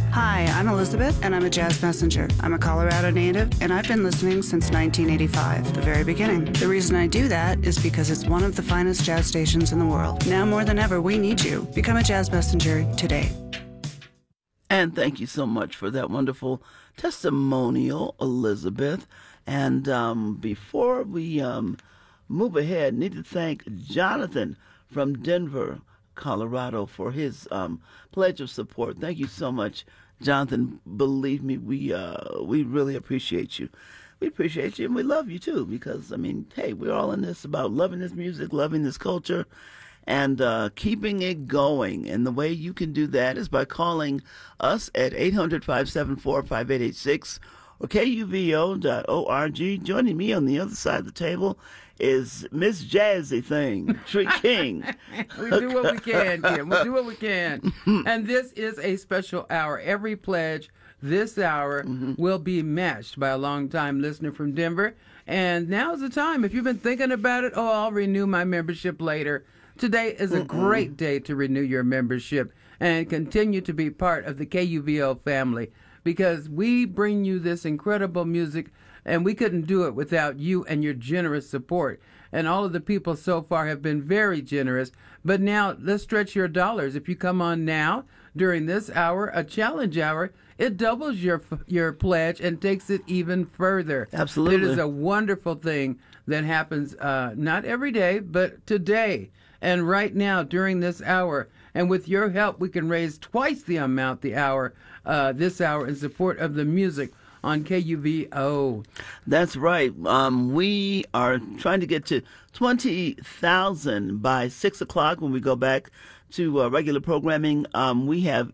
Hi, I'm Elizabeth, and I'm a jazz messenger. I'm a Colorado native, and I've been listening since 1985, the very beginning. The reason I do that is because it's one of the finest jazz stations in the world. Now more than ever, we need you. Become a jazz messenger today. And thank you so much for that wonderful testimonial, Elizabeth. And before we move ahead, need to thank Jonathan from Denver, Colorado, for his pledge of support. Thank you so much, Jonathan. Believe me, we really appreciate you. We appreciate you, and we love you too, because, I mean, hey, we're all in this about loving this music, loving this culture, and keeping it going. And the way you can do that is by calling us at 800-574-5886 or KUVO.org. Joining me on the other side of the table is Miss Jazzy Thing, Tree King. We do what we can, Kim. We do what we can. And this is a special hour. Every pledge this hour will be matched by a long-time listener from Denver. And now's the time. If you've been thinking about it, I'll renew my membership later. Today is a great day to renew your membership and continue to be part of the KUVO family, because we bring you this incredible music, and we couldn't do it without you and your generous support. And all of the people so far have been very generous. But now let's stretch your dollars. If you come on now during this hour, a challenge hour, it doubles your pledge and takes it even further. Absolutely. It is a wonderful thing that happens not every day, but today. And right now during this hour. And with your help, we can raise twice the amount this hour in support of the music on KUVO. That's right. We are trying to get to 20,000 by 6 o'clock when we go back to regular programming. We have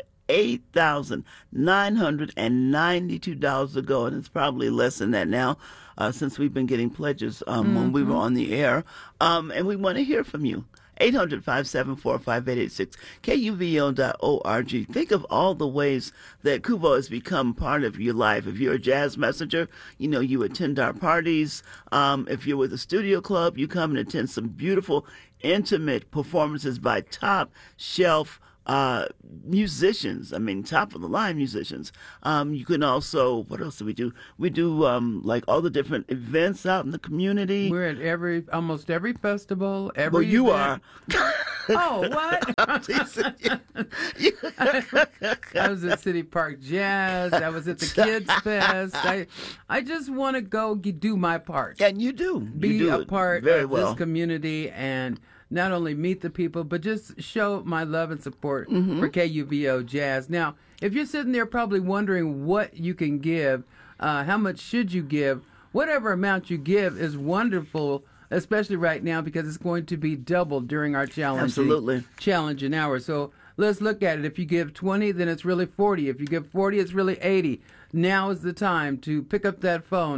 $8,992 to go, and it's probably less than that now since we've been getting pledges when we were on the air. And we want to hear from you. 800-574-5886, KUVO.org. Think of all the ways that Kuvo has become part of your life. If you're a jazz messenger, you know, you attend our parties. If you're with a studio club, you come and attend some beautiful, intimate performances by top shelf musicians. I mean, top of the line musicians. You can also, what else do we do? We do like all the different events out in the community. We're at almost every festival. Well, you event. are. Oh, what? I was at City Park Jazz. I was at the Kids Fest. I just want to go do my part. And you do. Be a part very of well. This community and not only meet the people, but just show my love and support for KUVO Jazz. Now, if you're sitting there probably wondering what you can give, how much should you give, whatever amount you give is wonderful, especially right now because it's going to be doubled during our challenging hour. So let's look at it. If you give 20, then it's really 40. If you give 40, it's really 80. Now is the time to pick up that phone,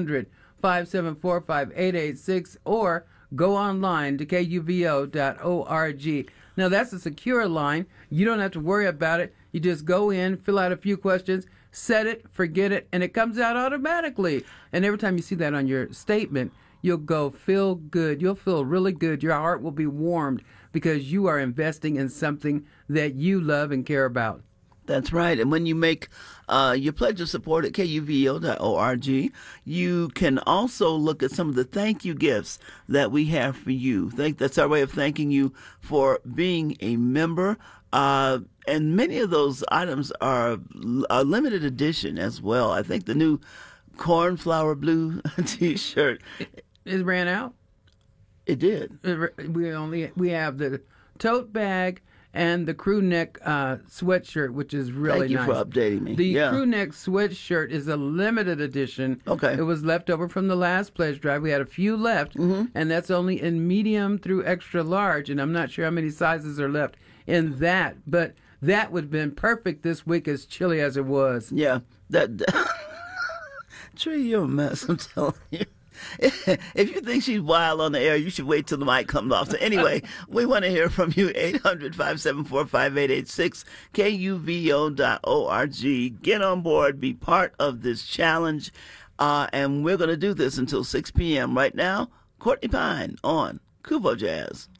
800-574-5886, or go online to KUVO.org. Now, that's a secure line. You don't have to worry about it. You just go in, fill out a few questions, set it, forget it, and it comes out automatically. And every time you see that on your statement, you'll go feel good. You'll feel really good. Your heart will be warmed because you are investing in something that you love and care about. That's right. And when you make your pledge of support at KUVO.org, you can also look at some of the thank you gifts that we have for you. That's our way of thanking you for being a member. And many of those items are a limited edition as well. I think the new cornflower blue T-shirt. It ran out? It did. We have the tote bag and the crew neck sweatshirt, which is really nice. Thank you for updating me. The crew neck sweatshirt is a limited edition. Okay. It was left over from the last pledge drive. We had a few left, and that's only in medium through extra large, and I'm not sure how many sizes are left in that, but that would have been perfect this week, as chilly as it was. Yeah. Tree, you're a mess, I'm telling you. If you think she's wild on the air, you should wait till the mic comes off. So anyway, we want to hear from you, 800-574-5886, KUVO.org. Get on board, be part of this challenge, and we're going to do this until 6 p.m. Right now, Courtney Pine on Kuvo Jazz.